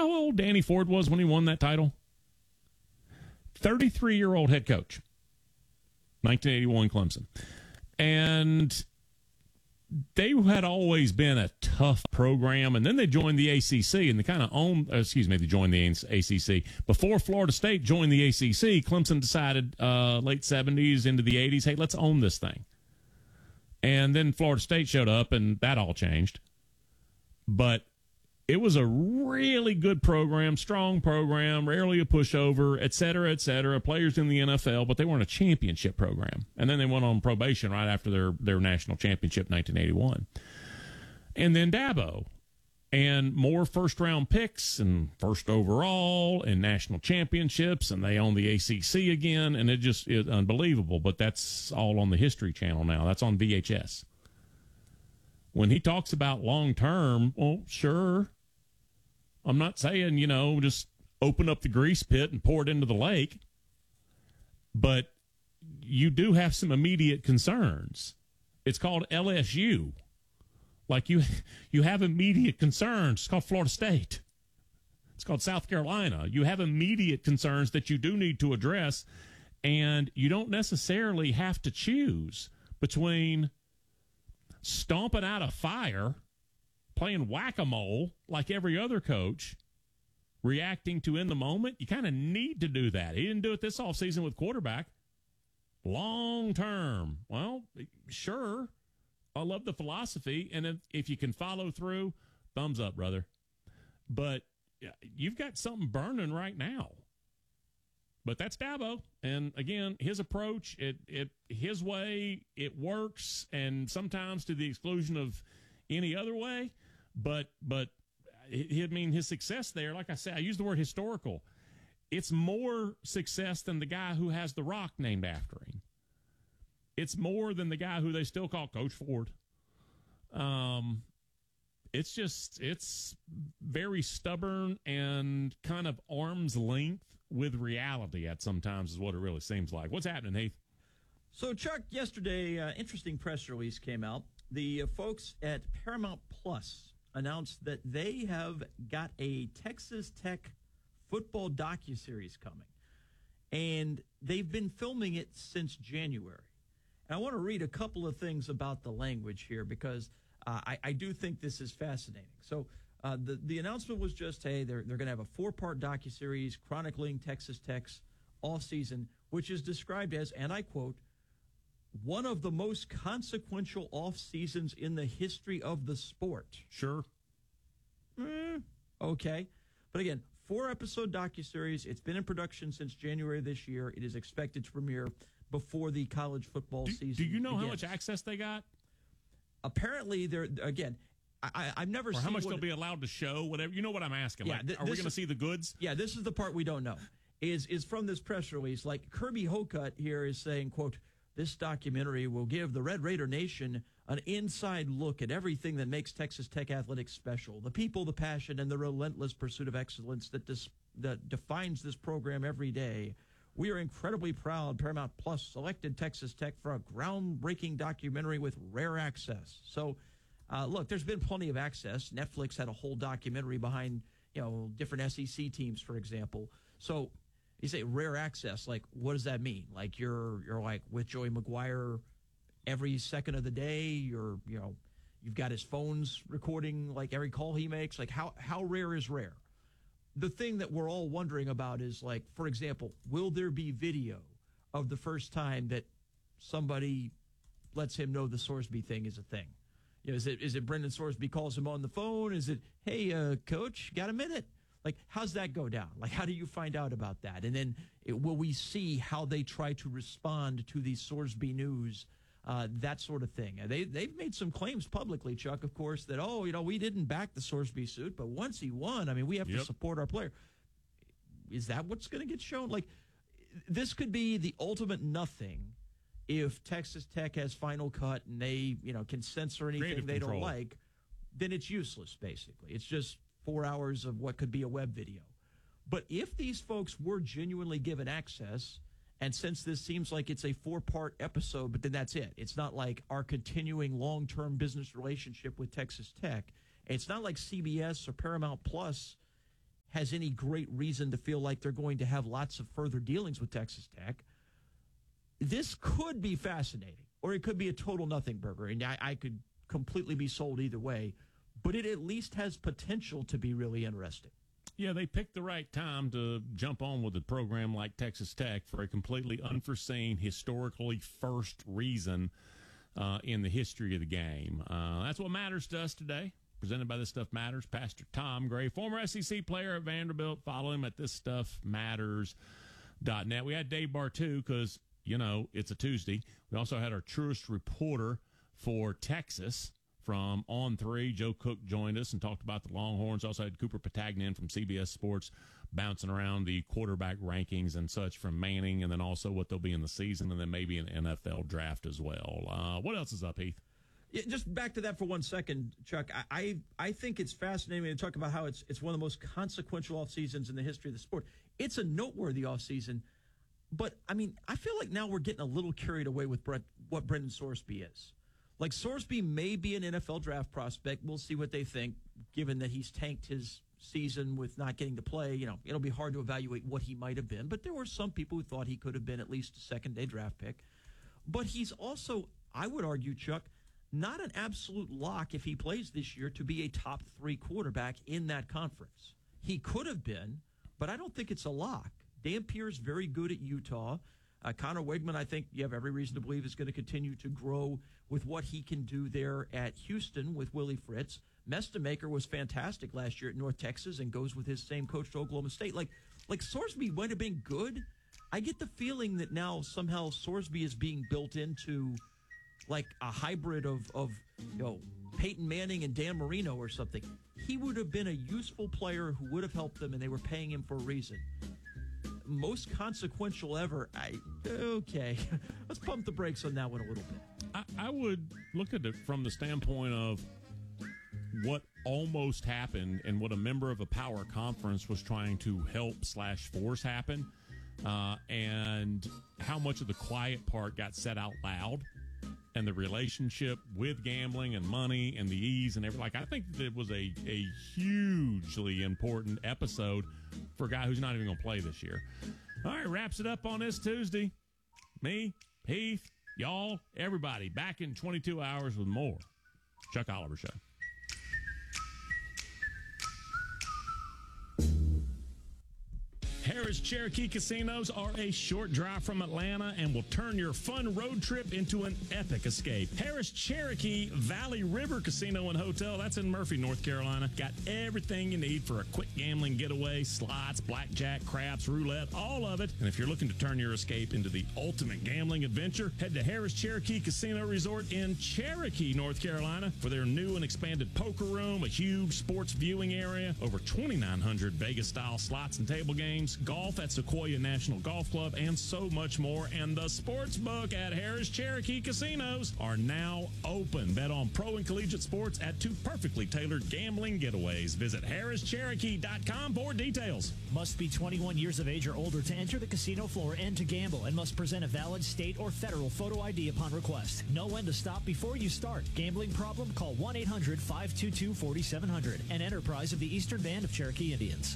how old Danny Ford was when he won that title? 33-year-old head coach. 1981 Clemson. And they had always been a tough program, and then they joined the ACC, and they kind of they joined the ACC. Before Florida State joined the ACC, Clemson decided late 70s into the 80s, hey, let's own this thing. And then Florida State showed up, and that all changed. But it was a really good program, strong program, rarely a pushover, et cetera, players in the NFL, but they weren't a championship program. And then they went on probation right after their national championship in 1981. And then Dabo, and more first-round picks and first overall and national championships, and they own the ACC again, and it just is unbelievable. But that's all on the History Channel now. That's on VHS. When he talks about long-term, well, sure. I'm not saying, just open up the grease pit and pour it into the lake. But you do have some immediate concerns. It's called LSU. Like you have immediate concerns. It's called Florida State. It's called South Carolina. You have immediate concerns that you do need to address, and you don't necessarily have to choose between stomping out a fire, playing whack-a-mole like every other coach, reacting to in the moment. You kind of need to do that. He didn't do it this offseason with quarterback. Long term. Well, sure. I love the philosophy, and if you can follow through, thumbs up, brother. But you've got something burning right now. But that's Dabo, and again, his approach, his way, it works, and sometimes to the exclusion of any other way. But his success there, like I said, I use the word historical. It's more success than the guy who has the rock named after him. It's more than the guy who they still call Coach Ford. It's very stubborn and kind of arm's length with reality at sometimes is what it really seems like. What's happening, Heath? So, Chuck, yesterday, interesting press release came out. The folks at Paramount Plus announced that they have got a Texas Tech football docuseries coming. And they've been filming it since January. And I want to read a couple of things about the language here because I do think this is fascinating. So the announcement was just, hey, they're going to have a 4-part docuseries chronicling Texas Tech's offseason, which is described as, and I quote, one of the most consequential off seasons in the history of the sport. Sure. Okay. But again, 4-episode docuseries. It's been in production since January this year. It is expected to premiere before the college football season Do you know begins. how much access they got? Apparently, they're, again, I've never or seen how much they'll be allowed to show, whatever. You know what I'm asking. Yeah, are we going to see the goods? Yeah, this is the part we don't know. Is from this press release. Like Kirby Hocutt here is saying, quote, this documentary will give the Red Raider Nation an inside look at everything that makes Texas Tech athletics special. The people, the passion, and the relentless pursuit of excellence that defines this program every day. We are incredibly proud Paramount Plus selected Texas Tech for a groundbreaking documentary with rare access. So, look, there's been plenty of access. Netflix had a whole documentary behind, different SEC teams, for example. So you say rare access, like, what does that mean? Like you're like with Joey McGuire every second of the day. You've got his phones recording like every call he makes. Like how rare is rare? The thing that we're all wondering about is, like, for example, will there be video of the first time that somebody lets him know the Sorsby thing is a thing? Is it Brendan Sorsby calls him on the phone? Is it, hey, coach, got a minute? Like, how's that go down? Like, how do you find out about that? And then will we see how they try to respond to the Sorsby news? That sort of thing. They've made some claims publicly, Chuck, of course, that, we didn't back the Sorsby suit, but once he won, we have to support our player. Is that what's going to get shown? Like, this could be the ultimate nothing if Texas Tech has final cut and they, can censor anything Creative they control. don't like, then it's useless, basically. It's just 4 hours of what could be a web video. But if these folks were genuinely given access, and since this seems like it's a 4-part episode, but then that's it. It's not like our continuing long-term business relationship with Texas Tech. It's not like CBS or Paramount Plus has any great reason to feel like they're going to have lots of further dealings with Texas Tech. This could be fascinating, or it could be a total nothing burger, and I could completely be sold either way, but it at least has potential to be really interesting. Yeah, they picked the right time to jump on with a program like Texas Tech for a completely unforeseen, historically first reason in the history of the game. That's what matters to us today. Presented by This Stuff Matters, Pastor Tom Gray, former SEC player at Vanderbilt. Follow him at thisstuffmatters.net. We had Dave Bartu because, it's a Tuesday. We also had our truest reporter for Texas from On3. Joe Cook joined us and talked about the Longhorns. Also had Cooper Patagnan from CBS Sports bouncing around the quarterback rankings and such from Manning, and then also what they'll be in the season, and then maybe an NFL draft as well. What else is up, Heath? Yeah, just back to that for 1 second, Chuck. I think it's fascinating to talk about how it's one of the most consequential off seasons in the history of the sport. It's a noteworthy off season, but I feel like now we're getting a little carried away with what Brendan Sorsby is. Like, Sorsby may be an NFL draft prospect. We'll see what they think, given that he's tanked his season with not getting to play. It'll be hard to evaluate what he might have been, but there were some people who thought he could have been at least a second-day draft pick. But he's also, I would argue, Chuck, not an absolute lock if he plays this year to be a top 3 quarterback in that conference. He could have been, but I don't think it's a lock. Dan Pierce very good at Utah. Connor Wegman, I think you have every reason to believe, is going to continue to grow with what he can do there at Houston with Willie Fritz. Mestamaker was fantastic last year at North Texas and goes with his same coach to Oklahoma State. Like Sorsby might have been good. I get the feeling that now somehow Sorsby is being built into like a hybrid of Peyton Manning and Dan Marino or something. He would have been a useful player who would have helped them, and they were paying him for a reason. Most consequential ever. Okay. Let's pump the brakes on that one a little bit. I would look at it from the standpoint of what almost happened and what a member of a power conference was trying to help/force happen, and how much of the quiet part got said out loud, and the relationship with gambling and money and the ease and everything. Like, I think that it was a hugely important episode for a guy who's not even going to play this year. All right, wraps it up on this Tuesday. Me, Heath, y'all, everybody, back in 22 hours with more Chuck Oliver Show. Harrah's Cherokee Casinos are a short drive from Atlanta and will turn your fun road trip into an epic escape. Harrah's Cherokee Valley River Casino and Hotel, that's in Murphy, North Carolina. Got everything you need for a quick gambling getaway, slots, blackjack, craps, roulette, all of it. And if you're looking to turn your escape into the ultimate gambling adventure, head to Harrah's Cherokee Casino Resort in Cherokee, North Carolina for their new and expanded poker room, a huge sports viewing area, over 2,900 Vegas-style slots and table games, golf at Sequoia National Golf Club, and so much more. And the sports book at Harrah's Cherokee Casinos are now open. Bet on pro and collegiate sports at 2 perfectly tailored gambling getaways. Visit harrischerokee.com for details. Must be 21 years of age or older to enter the casino floor and to gamble, and must present a valid state or federal photo ID upon request. Know when to stop before you start. Gambling problem? Call 1-800-522-4700. An enterprise of the Eastern Band of Cherokee Indians.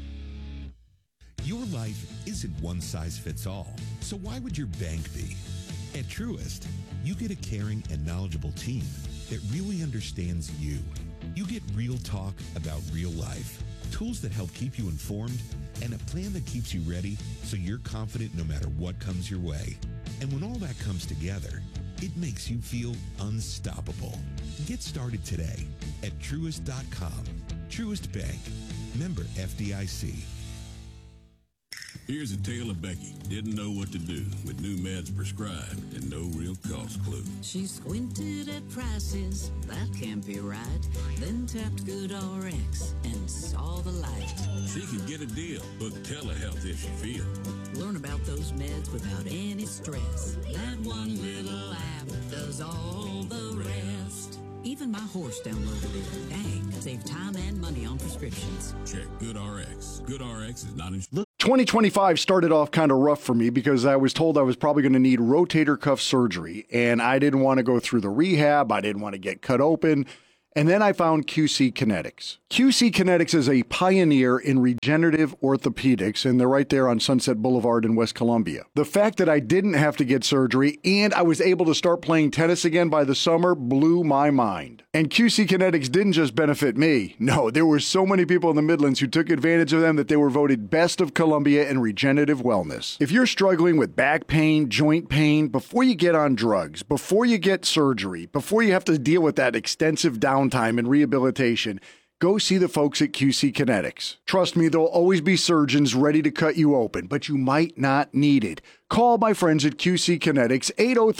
Your life isn't one size fits all, so why would your bank be? At Truist, you get a caring and knowledgeable team that really understands you. You get real talk about real life, tools that help keep you informed, and a plan that keeps you ready so you're confident no matter what comes your way. And when all that comes together, it makes you feel unstoppable. Get started today at Truist.com. Truist Bank. Member FDIC. Here's a tale of Becky. Didn't know what to do with new meds prescribed and no real cost clue. She squinted at prices, that can't be right. Then tapped GoodRx and saw the light. She could get a deal. Book telehealth if she feels. Learn about those meds without any stress. That one little app does all the rest. Even my horse downloaded it. Dang, save time and money on prescriptions. Check GoodRx. GoodRx is not in... 2025 started off kind of rough for me because I was told I was probably going to need rotator cuff surgery, and I didn't want to go through the rehab. I didn't want to get cut open. And then I found QC Kinetics. QC Kinetics is a pioneer in regenerative orthopedics, and they're right there on Sunset Boulevard in West Columbia. The fact that I didn't have to get surgery and I was able to start playing tennis again by the summer blew my mind. And QC Kinetics didn't just benefit me. No, there were so many people in the Midlands who took advantage of them that they were voted Best of Columbia in regenerative wellness. If you're struggling with back pain, joint pain, before you get on drugs, before you get surgery, before you have to deal with that extensive downtime and rehabilitation, go see the folks at QC Kinetics. Trust me, there'll always be surgeons ready to cut you open, but you might not need it. Call my friends at QC Kinetics,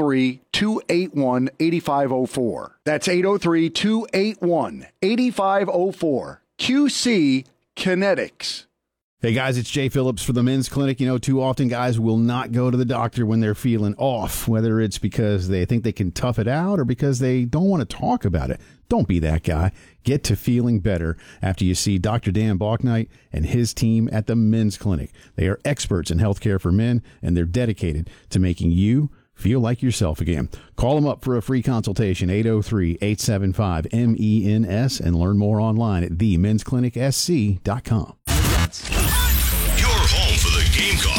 803-281-8504. That's 803-281-8504. QC Kinetics. Hey guys, it's Jay Phillips for the Men's Clinic. You know, too often guys will not go to the doctor when they're feeling off, whether it's because they think they can tough it out or because they don't want to talk about it. Don't be that guy. Get to feeling better after you see Dr. Dan Balknight and his team at the Men's Clinic. They are experts in healthcare for men, and they're dedicated to making you feel like yourself again. Call them up for a free consultation, 803-875-MENS, and learn more online at themensclinicsc.com. Your home for the Gamecocks.